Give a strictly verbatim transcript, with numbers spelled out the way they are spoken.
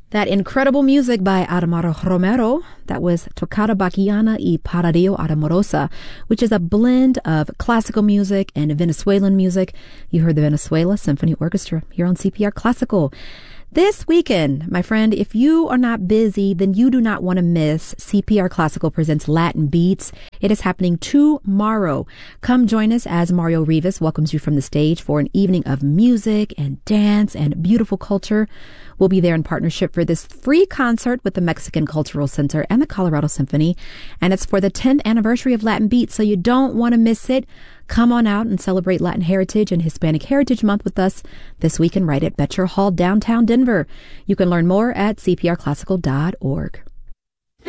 That incredible music by Armando Romero, that was Toccata Bachiana y Paradillo Amorosa, which is a blend of classical music and Venezuelan music. You heard the Venezuela Symphony Orchestra here on C P R Classical. This weekend, my friend, if you are not busy, then you do not want to miss C P R Classical presents Latin Beats. It is happening tomorrow. Come join us as Mario Rivas welcomes you from the stage for an evening of music and dance and beautiful culture. We'll be there in partnership for this free concert with the Mexican Cultural Center and the Colorado Symphony. And it's for the tenth anniversary of Latin Beats, so you don't want to miss it. Come on out and celebrate Latin Heritage and Hispanic Heritage Month with us this weekend right at Betcher Hall, downtown Denver. You can learn more at c p r classical dot org.